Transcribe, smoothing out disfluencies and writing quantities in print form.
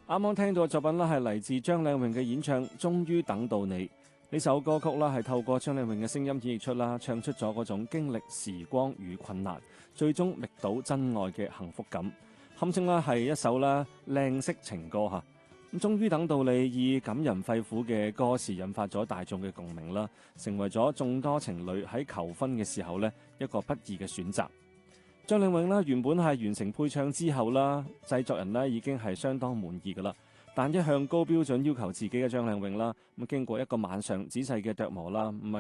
啱啱聽到嘅作品啦，係嚟自張靚穎嘅演唱《終於等到你》。呢首歌曲啦，係透過張靚穎嘅聲音演繹出啦，唱出咗嗰種經歷時光與困難，最終覓到真愛嘅幸福感。堪稱啦係一首啦靚色情歌嚇。咁終於等到你，以感人肺腑嘅歌詞引發咗大眾嘅共鳴啦，成為咗眾多情侶喺求婚嘅時候呢一個不易嘅選擇。張靚穎啦，原本係完成配唱之後啦，製作人呢已經係相當滿意噶啦。但一向高標準要求自己嘅張靚穎啦，咁經過一個晚上仔細嘅琢磨啦，咁啊